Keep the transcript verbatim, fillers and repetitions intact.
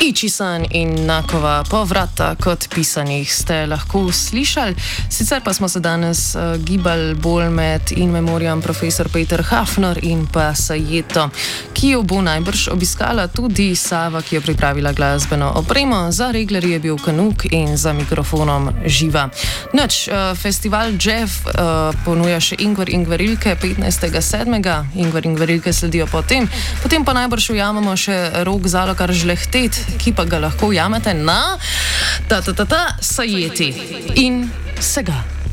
Ichisan in Nakova povrata kot pisanih ste lahko slišali. Sicer pa smo se danes uh, gibali bolj med in memoriam profesor Peter Hafner in pa Sajeto, ki jo bo najbrž obiskala tudi Sava, ki je pripravila glasbeno opremo. Za reglerji je bil Kanuk in za mikrofonom Živa. Noč, uh, festival Jeff uh, ponuja še Ingvar Ingvarilke petnajstega sedmega Ingvar Ingvarilke sledijo potem. Potem pa najbrž ujamemo še Rok Zalokar Žlehtet, ki pa ga lahko ujamete na ta ta ta ta Sajeti in Sega.